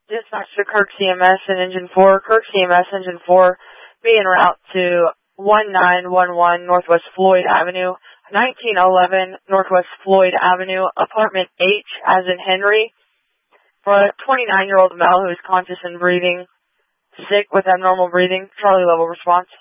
Dispatch to Kirk CMS and Engine 4. Kirk CMS, Engine 4, be en route to 1911 Northwest Floyd Avenue, 1911 Northwest Floyd Avenue, apartment H as in Henry, for a 29-year-old male who is conscious and breathing, sick with abnormal breathing. Charlie level response.